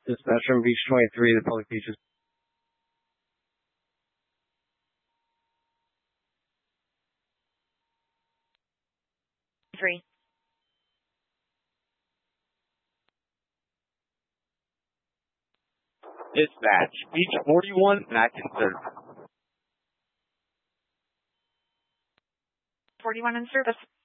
Dispatch from Beach 23, the public beaches. Three. Dispatch, Beach 41, and active service. 41 in service.